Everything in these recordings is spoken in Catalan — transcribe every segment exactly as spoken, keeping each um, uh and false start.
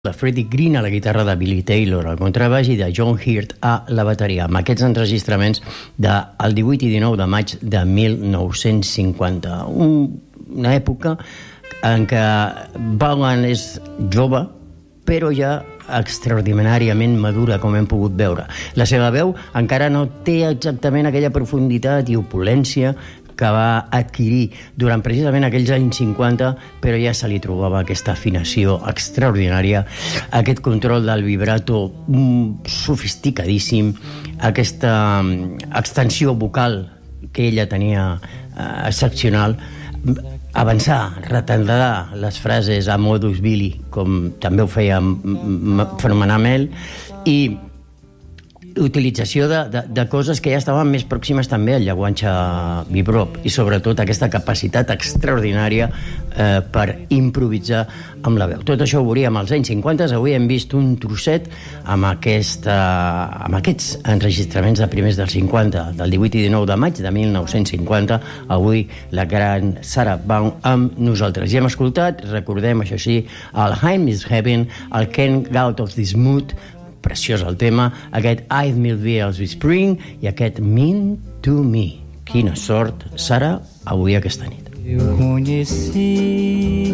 de Freddie Green a la guitarra, de Billy Taylor al contrabaix i de John Hirt a la bateria, amb aquests enregistraments del divuit i dinou de maig de mil nou-cents cinquanta. Un, una època en què Vaughan és jove, però ja extraordinàriament madura, com hem pogut veure. La seva veu encara no té exactament aquella profunditat i opulència que va adquirir durant precisament aquells anys cinquanta, però ja se li trobava aquesta afinació extraordinària, aquest control del vibrato sofisticadíssim, aquesta extensió vocal que ella tenia eh, excepcional, avançar, retardar les frases a modus Billy, com també ho feia fenomenalment, i utilització de, de, de coses que ja estaven més pròximes també al llenguatge vibrop, i sobretot aquesta capacitat extraordinària eh, per improvisar amb la veu. Tot això ho veuríem als anys cinquanta. Avui hem vist un trosset amb, aquesta, amb aquests enregistraments de primers dels cinquanta, del divuit i dinou de maig de mil nou-cents cinquanta. Avui la gran Sarah Vaughan amb nosaltres. I hem escoltat, recordem això sí, el Heim is Heaven, el Can't Get Out of This Mood, preciós el tema, aquest I've Mil Beers with Spring i aquest Mean to Me. Quina sort, Sara, avui aquesta nit. Eu conheci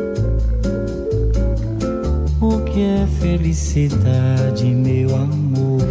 o que é felicidade, meu amor.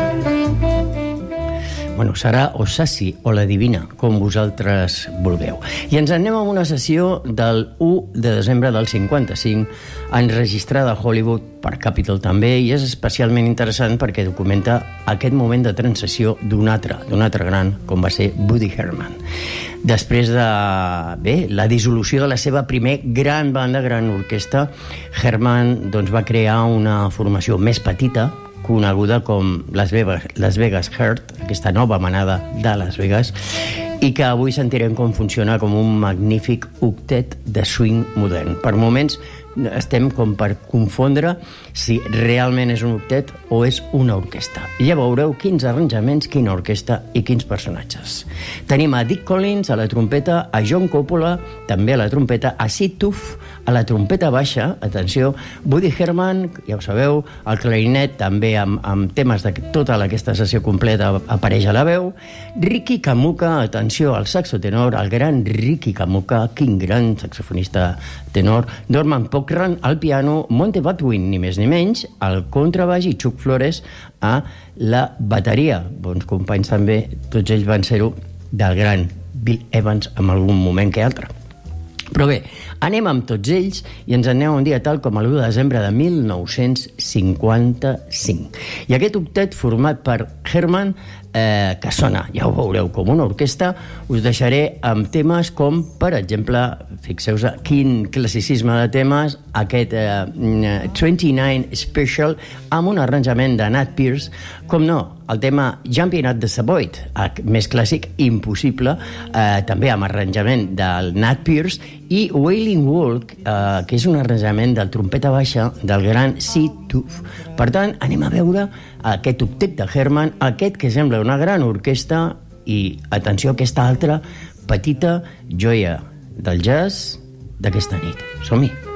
Bueno, Sara o Sassi, o la Divina, com vosaltres vulgueu. I ens anem a una sessió del u de desembre del cinquanta-cinc, enregistrada a Hollywood per Capitol també, i és especialment interessant perquè documenta aquest moment de transició d'un altre, d'un altre gran, com va ser Woody Herman. Després de, bé, la dissolució de la seva primer gran banda, gran orquestra, Herman doncs, va crear una formació més petita, coneguda com Las Vegas, Las Vegas Heart, aquesta nova manada de Las Vegas, i que avui sentirem com funciona com un magnífic octet de swing modern. Per moments estem com per confondre si realment és un octet o és una orquestra. I ja veureu quins arranjaments, quina orquestra i quins personatges. Tenim a Dick Collins a la trompeta, a John Coppola també a la trompeta, a Sid Toof a la trompeta baixa, atenció, Woody Herman, ja ho sabeu, al clarinet, també amb, amb temes de tota aquesta sessió completa apareix a la veu, Ricky Kamuka, atenció, al saxo tenor, el gran Ricky Kamuka, quin gran saxofonista tenor, Norman Pockran al piano, Monte Batwin, ni més ni menys, al contrabaix, i Chuck Flores a la bateria. Bons companys també, tots ells van ser-ho del gran Bill Evans en algun moment que altre. Però bé, anem amb tots ells i ens anem un dia tal com l'u de desembre de mil nou-cents cinquanta-cinc. I aquest octet format per Herman, eh, que sona, ja ho veureu, com una orquestra, us deixaré amb temes com, per exemple, fixeu-vos quin classicisme de temes, aquest eh, vint-i-nou Special, amb un arranjament de Nat Pierce, com no, el tema Jumping at the Savoy, més clàssic, impossible, eh, també amb arranjament del Nat Pierce, i Wailing Walk, eh, que és un arranjament del trompeta baixa del gran Sid Toof. Per tant, anem a veure aquest octet de Herman, aquest que sembla una gran orquestra, i, atenció, aquesta altra petita joia del jazz d'aquesta nit. Som-hi!